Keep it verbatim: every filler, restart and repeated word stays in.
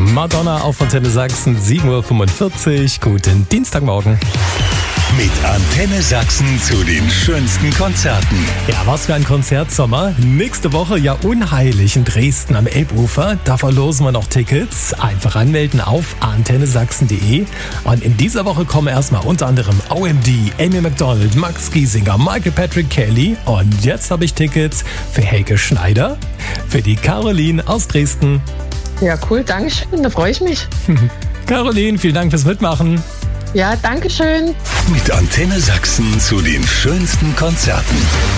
Madonna auf Antenne Sachsen, sieben Uhr fünfundvierzig. Guten Dienstagmorgen. Mit Antenne Sachsen zu den schönsten Konzerten. Ja, was für ein Konzertsommer. Nächste Woche ja unheilig in Dresden am Elbufer. Da verlosen wir noch Tickets. Einfach anmelden auf antenne sachsen punkt de. Und in dieser Woche kommen erstmal unter anderem O M D, Amy Macdonald, Max Giesinger, Michael Patrick Kelly. Und jetzt habe ich Tickets für Helge Schneider, für die Caroline aus Dresden. Ja, cool, danke schön, da freue ich mich. Caroline, vielen Dank fürs Mitmachen. Ja, danke schön. Mit Antenne Sachsen zu den schönsten Konzerten.